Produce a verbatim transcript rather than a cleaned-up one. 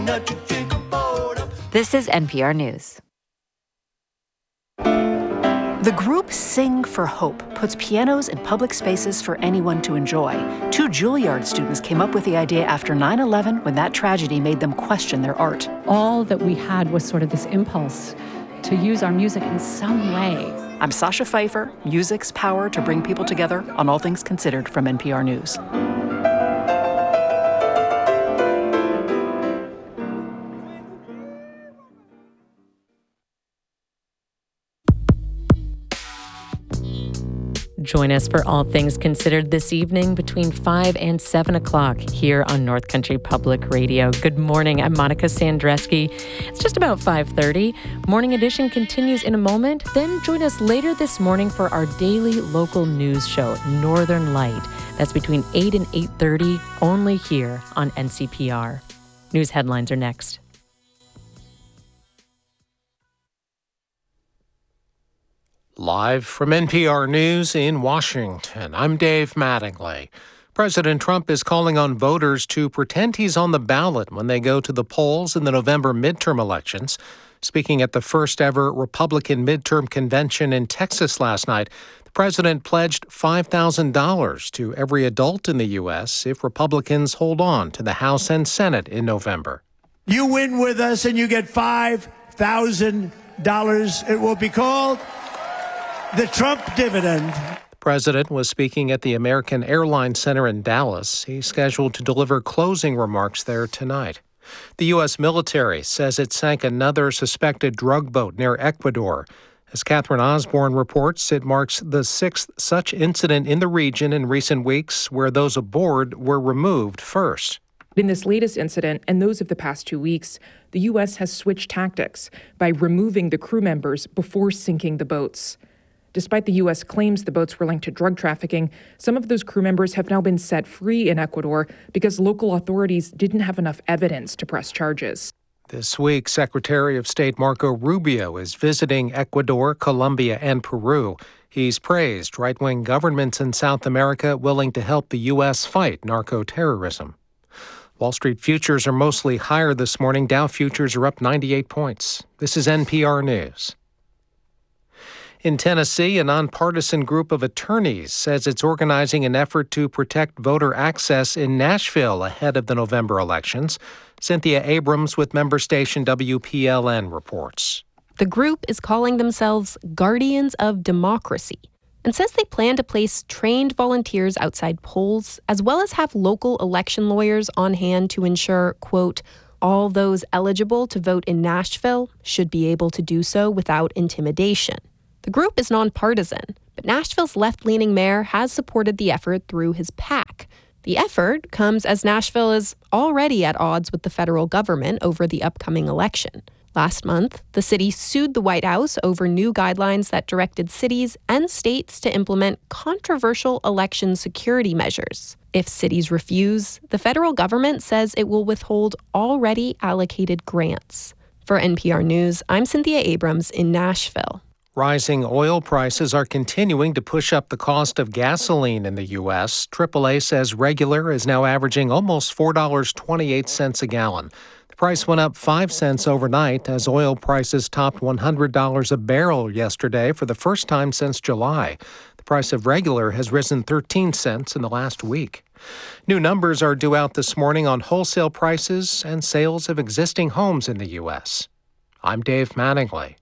This is N P R News. The group Sing for Hope puts pianos in public spaces for anyone to enjoy. Two Juilliard students came up with the idea after nine eleven when that tragedy made them question their art. All that we had was sort of this impulse to use our music in some way. I'm Sasha Pfeiffer, music's power to bring people together on All Things Considered from N P R News. Join us for All Things Considered this evening between five and seven o'clock here on North Country Public Radio. Good morning. I'm Monica Sandreski. It's just about five thirty. Morning Edition continues in a moment. Then join us later this morning for our daily local news show, Northern Light. That's between eight and eight thirty, only here on N C P R. News headlines are next. Live from N P R News in Washington, I'm Dave Mattingly. President Trump is calling on voters to pretend he's on the ballot when they go to the polls in the November midterm elections. Speaking at the first ever Republican midterm convention in Texas last night, the president pledged five thousand dollars to every adult in the U S if Republicans hold on to the House and Senate in November. You win with us and you get five thousand dollars. It will be called the Trump dividend. The president was speaking at the American Airlines Center in Dallas. He's scheduled to deliver closing remarks there tonight. The U S military says it sank another suspected drug boat near Ecuador. As Catherine Osborne reports, it marks the sixth such incident in the region in recent weeks where those aboard were removed first. In this latest incident and those of the past two weeks, the U S has switched tactics by removing the crew members before sinking the boats. Despite the U S claims the boats were linked to drug trafficking, some of those crew members have now been set free in Ecuador because local authorities didn't have enough evidence to press charges. This week, Secretary of State Marco Rubio is visiting Ecuador, Colombia, and Peru. He's praised right-wing governments in South America willing to help the U S fight narco-terrorism. Wall Street futures are mostly higher this morning. Dow futures are up ninety-eight points. This is N P R News. In Tennessee, a nonpartisan group of attorneys says it's organizing an effort to protect voter access in Nashville ahead of the November elections. Cynthia Abrams with member station W P L N reports. The group is calling themselves Guardians of Democracy and says they plan to place trained volunteers outside polls, as well as have local election lawyers on hand to ensure, quote, all those eligible to vote in Nashville should be able to do so without intimidation. The group is nonpartisan, but Nashville's left-leaning mayor has supported the effort through his PAC. The effort comes as Nashville is already at odds with the federal government over the upcoming election. Last month, the city sued the White House over new guidelines that directed cities and states to implement controversial election security measures. If cities refuse, the federal government says it will withhold already allocated grants. For N P R News, I'm Cynthia Abrams in Nashville. Rising oil prices are continuing to push up the cost of gasoline in the U S. triple A says regular is now averaging almost four dollars and twenty-eight cents a gallon. The price went up five cents overnight as oil prices topped one hundred dollars a barrel yesterday for the first time since July. The price of regular has risen thirteen cents in the last week. New numbers are due out this morning on wholesale prices and sales of existing homes in the U S. I'm Dave Mattingly.